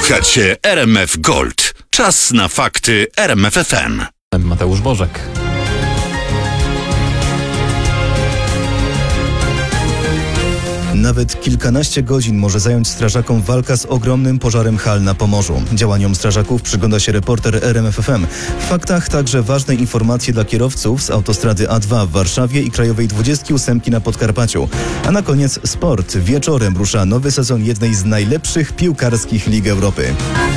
Słuchacie RMF Gold. Czas na fakty RMF FM. Mateusz Bożek. Nawet kilkanaście godzin może zająć strażakom walka z ogromnym pożarem hal na Pomorzu. Działaniom strażaków przygląda się reporter RMF FM. W faktach także ważne informacje dla kierowców z autostrady A2 w Warszawie i Krajowej 28 na Podkarpaciu. A na koniec sport. Wieczorem rusza nowy sezon jednej z najlepszych piłkarskich lig Europy.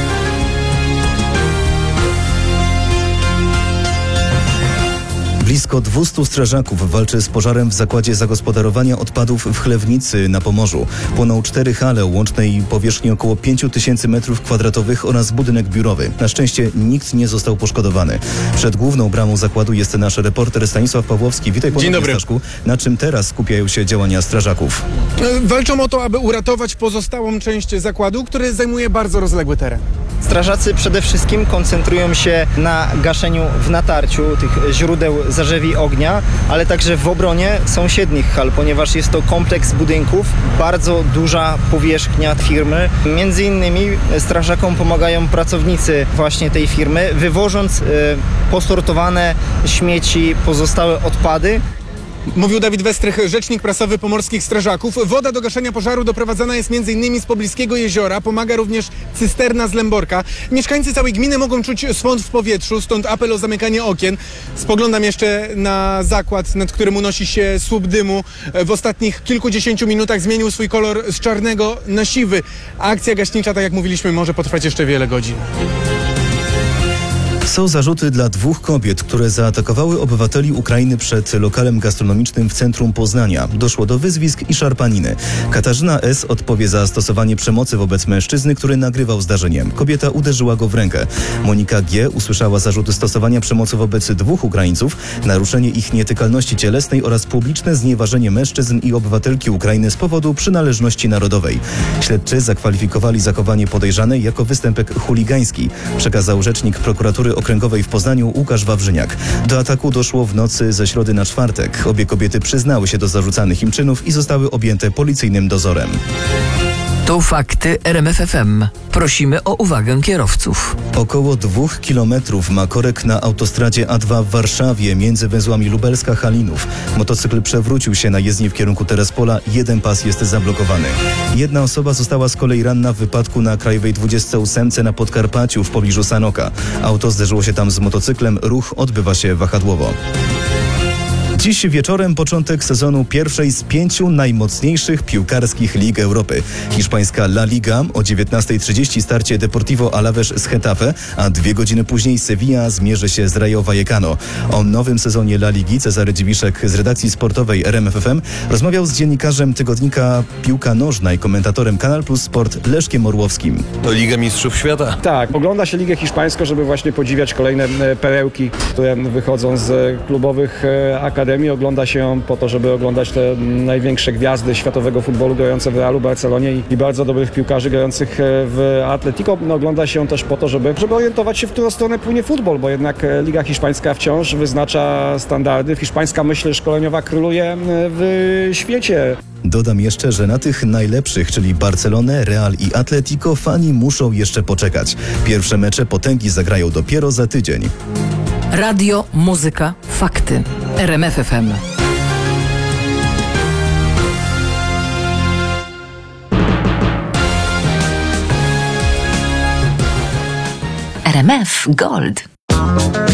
Blisko 200 strażaków walczy z pożarem w zakładzie zagospodarowania odpadów w Chlewnicy na Pomorzu. Płoną 4 hale o łącznej powierzchni około 5000 m2 oraz budynek biurowy. Na szczęście nikt nie został poszkodowany. Przed główną bramą zakładu jest nasz reporter Stanisław Pawłowski. Witaj ponownie, Dzień dobry. Staszku. Na czym teraz skupiają się działania strażaków? Walczą o to, aby uratować pozostałą część zakładu, który zajmuje bardzo rozległy teren. Strażacy przede wszystkim koncentrują się na gaszeniu w natarciu tych źródeł zarzewi ognia, ale także w obronie sąsiednich hal, ponieważ jest to kompleks budynków, bardzo duża powierzchnia firmy. Między innymi strażakom pomagają pracownicy właśnie tej firmy, wywożąc posortowane śmieci, pozostałe odpady. Mówił Dawid Westrych, rzecznik prasowy pomorskich strażaków. Woda do gaszenia pożaru doprowadzana jest m.in. z pobliskiego jeziora. Pomaga również cysterna z Lęborka. Mieszkańcy całej gminy mogą czuć swąd w powietrzu, stąd apel o zamykanie okien. Spoglądam jeszcze na zakład, nad którym unosi się słup dymu. W ostatnich kilkudziesięciu minutach zmienił swój kolor z czarnego na siwy. Akcja gaśnicza, tak jak mówiliśmy, może potrwać jeszcze wiele godzin. Są zarzuty dla 2 kobiet, które zaatakowały obywateli Ukrainy przed lokalem gastronomicznym w centrum Poznania. Doszło do wyzwisk i szarpaniny. Katarzyna S. odpowie za stosowanie przemocy wobec mężczyzny, który nagrywał zdarzenie. Kobieta uderzyła go w rękę. Monika G. usłyszała zarzuty stosowania przemocy wobec 2 Ukraińców, naruszenie ich nietykalności cielesnej oraz publiczne znieważenie mężczyzn i obywatelki Ukrainy z powodu przynależności narodowej. Śledczy zakwalifikowali zachowanie podejrzanej jako występek chuligański, przekazał rzecznik prokuratury okręgowej w Poznaniu Łukasz Wawrzyniak. Do ataku doszło w nocy ze środy na czwartek. Obie kobiety przyznały się do zarzucanych im czynów i zostały objęte policyjnym dozorem. To fakty RMF FM. Prosimy o uwagę kierowców. Około 2 kilometrów ma korek na autostradzie A2 w Warszawie między węzłami Lubelska-Halinów. Motocykl przewrócił się na jezdni w kierunku Terespola. Jeden pas jest zablokowany. Jedna osoba została z kolei ranna w wypadku na Krajowej 28 na Podkarpaciu w pobliżu Sanoka. Auto zderzyło się tam z motocyklem. Ruch odbywa się wahadłowo. Dziś wieczorem początek sezonu pierwszej z 5 najmocniejszych piłkarskich lig Europy. Hiszpańska La Liga o 19:30 starcie Deportivo Alavés z Getafe, a 2 godziny później Sevilla zmierzy się z Rayo Vallecano. O nowym sezonie La Ligi Cezary Dziwiszek z redakcji sportowej RMF FM rozmawiał z dziennikarzem tygodnika Piłka Nożna i komentatorem Kanal Plus Sport Leszkiem Orłowskim. To Liga Mistrzów Świata. Tak, ogląda się Ligę Hiszpańską, żeby właśnie podziwiać kolejne perełki, które wychodzą z klubowych akademii. Ogląda się ją po to, żeby oglądać te największe gwiazdy światowego futbolu grające w Realu, Barcelonie i bardzo dobrych piłkarzy grających w Atletico. Ogląda się ją też po to, żeby orientować się, w którą stronę płynie futbol, bo jednak Liga Hiszpańska wciąż wyznacza standardy. Hiszpańska myśl szkoleniowa króluje w świecie. Dodam jeszcze, że na tych najlepszych, czyli Barcelonę, Real i Atletico, fani muszą jeszcze poczekać. Pierwsze mecze potęgi zagrają dopiero za tydzień. Radio, muzyka, fakty. RMF FM. RMF Gold.